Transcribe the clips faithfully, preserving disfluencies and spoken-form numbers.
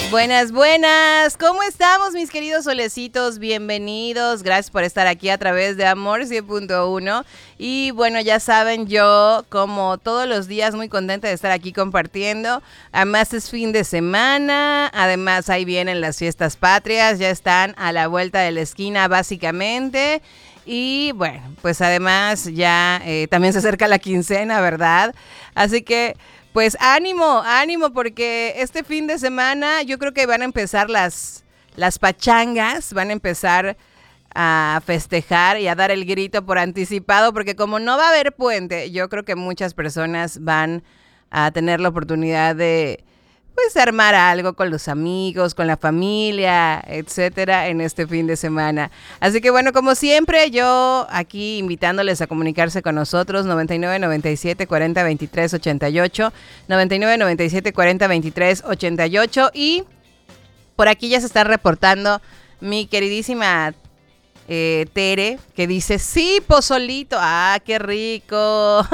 Buenas, buenas. ¿Cómo estamos, mis queridos solecitos? Bienvenidos. Gracias por estar aquí a través de Amor cien punto uno. Y bueno, ya saben, yo como todos los días muy contenta de estar aquí compartiendo. Además es fin de semana. Además ahí vienen las fiestas patrias. Ya están a la vuelta de la esquina básicamente. Y bueno, pues además ya eh, también se acerca la quincena, ¿verdad? Así que pues ánimo, ánimo, porque este fin de semana yo creo que van a empezar las, las pachangas, van a empezar a festejar y a dar el grito por anticipado, porque como no va a haber puente, yo creo que muchas personas van a tener la oportunidad de pues armar algo con los amigos, con la familia, etcétera, en este fin de semana. Así que bueno, como siempre, yo aquí invitándoles a comunicarse con nosotros, noventa y nueve, noventa y siete, cuarenta, veintitrés, ochenta y ocho, noventa y nueve, noventa y siete, cuarenta, veintitrés, ochenta y ocho, y por aquí ya se está reportando mi queridísima eh, Tere, que dice, sí, pozolito, ah, qué rico,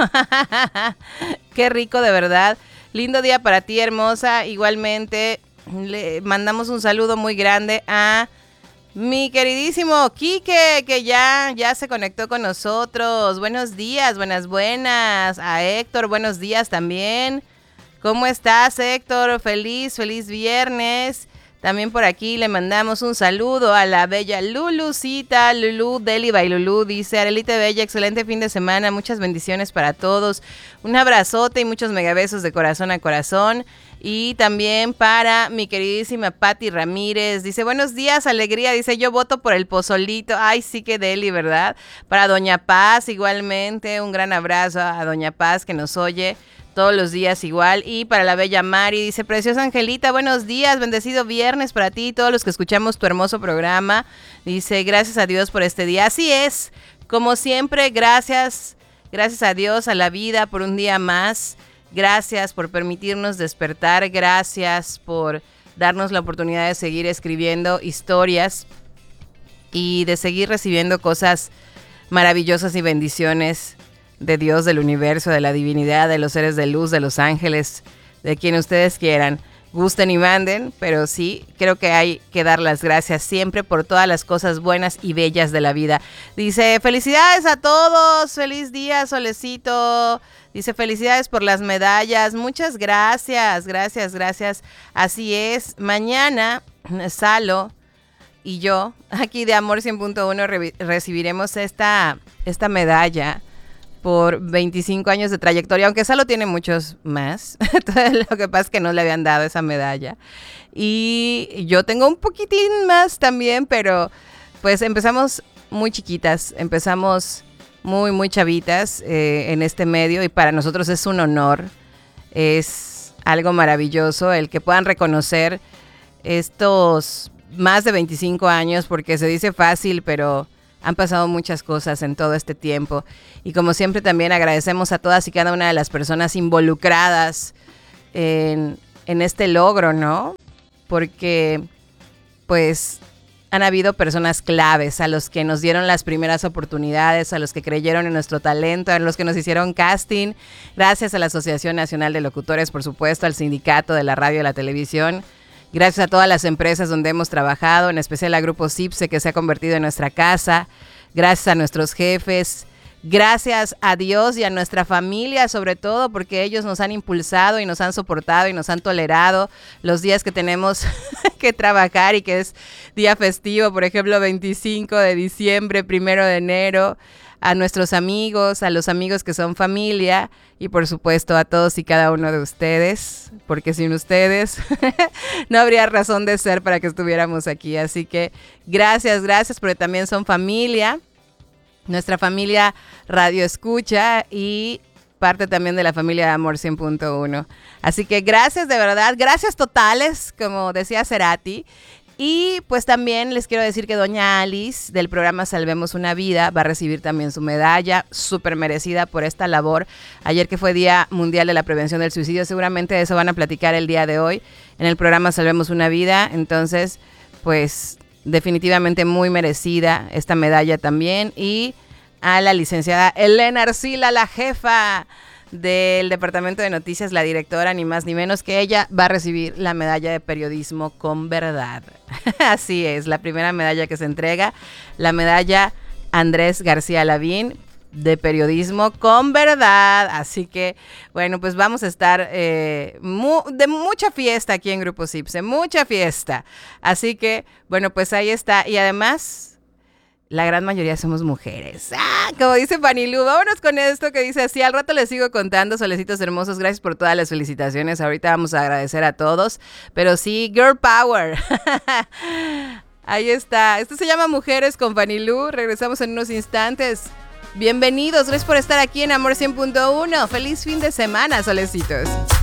qué rico de verdad. Lindo día para ti, hermosa. Igualmente, le mandamos un saludo muy grande a mi queridísimo Quique, que ya, ya se conectó con nosotros. Buenos días, buenas, buenas. A Héctor, buenos días también. ¿Cómo estás, Héctor? Feliz, feliz viernes. También por aquí le mandamos un saludo a la bella Lulucita, Lulu, Deli by Lulu, dice, Arelita Bella, excelente fin de semana, muchas bendiciones para todos, un abrazote y muchos megabesos de corazón a corazón. Y también para mi queridísima Patti Ramírez, dice, buenos días, alegría, dice, yo voto por el pozolito, ay sí que Deli, ¿verdad? Para Doña Paz, igualmente, un gran abrazo a Doña Paz que nos oye todos los días igual. Y para la bella Mari, dice, preciosa Angelita, buenos días, bendecido viernes para ti y todos los que escuchamos tu hermoso programa. Dice, gracias a Dios por este día. Así es, como siempre, gracias, gracias a Dios, a la vida por un día más. Gracias por permitirnos despertar, gracias por darnos la oportunidad de seguir escribiendo historias y de seguir recibiendo cosas maravillosas y bendiciones de Dios, del universo, de la divinidad, de los seres de luz, de los ángeles, de quien ustedes quieran, gusten y manden, pero sí, creo que hay que dar las gracias siempre por todas las cosas buenas y bellas de la vida. Dice, felicidades a todos, feliz día, Solecito. Dice, felicidades por las medallas, muchas gracias, gracias, gracias. Así es, mañana, Salo y yo, aquí de Amor cien punto uno, re- recibiremos esta, esta medalla por veinticinco años de trayectoria, aunque Salo tiene muchos más. Lo que pasa es que no le habían dado esa medalla. Y yo tengo un poquitín más también, pero pues empezamos muy chiquitas, empezamos muy, muy chavitas eh, en este medio y para nosotros es un honor, es algo maravilloso el que puedan reconocer estos más de veinticinco años, porque se dice fácil, pero han pasado muchas cosas en todo este tiempo. Y como siempre también agradecemos a todas y cada una de las personas involucradas en, en este logro, ¿no? Porque pues han habido personas claves, a los que nos dieron las primeras oportunidades, a los que creyeron en nuestro talento, a los que nos hicieron casting. Gracias a la Asociación Nacional de Locutores, por supuesto, al Sindicato de la Radio y la Televisión. Gracias a todas las empresas donde hemos trabajado, en especial a Grupo CIPSE, que se ha convertido en nuestra casa. Gracias a nuestros jefes. Gracias a Dios y a nuestra familia, sobre todo, porque ellos nos han impulsado y nos han soportado y nos han tolerado los días que tenemos que trabajar y que es día festivo, por ejemplo, veinticinco de diciembre, primero de enero. A nuestros amigos, a los amigos que son familia y por supuesto a todos y cada uno de ustedes, porque sin ustedes no habría razón de ser para que estuviéramos aquí. Así que gracias, gracias, porque también son familia, nuestra familia Radio Escucha y parte también de la familia de Amor cien punto uno. Así que gracias de verdad, gracias totales, como decía Cerati. Y pues también les quiero decir que doña Alice del programa Salvemos una Vida va a recibir también su medalla, súper merecida por esta labor. Ayer que fue Día Mundial de la Prevención del Suicidio, seguramente de eso van a platicar el día de hoy en el programa Salvemos una Vida. Entonces, pues definitivamente muy merecida esta medalla también. Y a la licenciada Elena Arcila, la jefa del Departamento de Noticias, la directora, ni más ni menos que ella, va a recibir la medalla de periodismo con verdad. Así es, la primera medalla que se entrega, la medalla Andrés García Lavín, de periodismo con verdad. Así que, bueno, pues vamos a estar eh, mu- de mucha fiesta aquí en Grupo Sipse, mucha fiesta. Así que, bueno, pues ahí está. Y además, la gran mayoría somos mujeres. ¡Ah! Como dice Panilú, vámonos con esto que dice así. Al rato les sigo contando, solecitos hermosos. Gracias por todas las felicitaciones. Ahorita vamos a agradecer a todos. Pero sí, Girl Power. Ahí está. Esto se llama Mujeres con Panilú. Regresamos en unos instantes. Bienvenidos, gracias por estar aquí en Amor cien punto uno. Feliz fin de semana, solecitos.